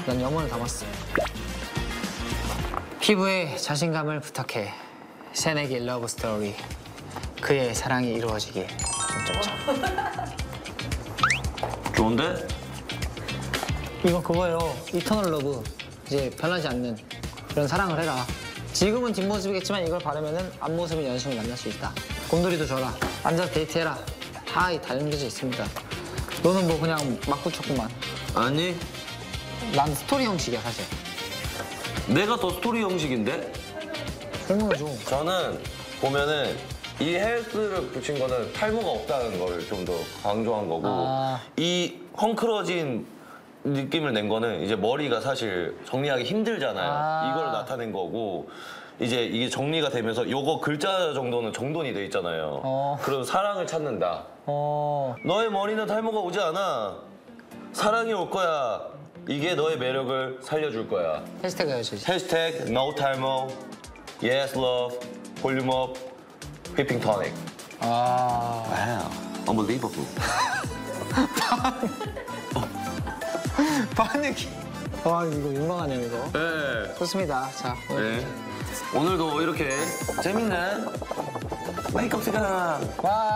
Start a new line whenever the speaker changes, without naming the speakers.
난 영혼을 담았어. 피부에 자신감을 부탁해. 새내기 러브 스토리. 그의 사랑이 이루어지길.
좋은데?
이거 그거예요. 이터널 러브. 이제 변하지 않는 그런 사랑을 해라. 지금은 뒷모습이겠지만 이걸 바르면은 앞모습은 연신을 만날 수 있다. 곰돌이도 줘라. 앉아서 데이트해라. 다 담겨져 있습니다. 너는 뭐 그냥 막 붙였구만.
아니,
난 스토리 형식이야 사실.
내가 더 스토리 형식인데?
설명을 줘.
저는 보면은 이 헬스를 붙인 거는 탈모가 없다는 걸 좀 더 강조한 거고 이 헝클어진 느낌을 낸 거는 이제 머리가 사실 정리하기 힘들잖아요. 이걸 나타낸 거고 이제 이게 정리가 되면서 요거 글자 정도는 정돈이 돼 있잖아요. 그럼 사랑을 찾는다. 너의 머리는 탈모가 오지 않아. 사랑이 올 거야. 이게 너의 매력을 살려줄 거야.
해시태그 해주지.
해시태그 no 탈모, yes love, 볼륨업, 휘핑 토닉.
Wow, unbelievable.
반응이. 와 이거 민망하네요 이거.
네.
좋습니다. 자 오늘
네. 오늘도 이렇게 재밌는 메이크업 시간.
와.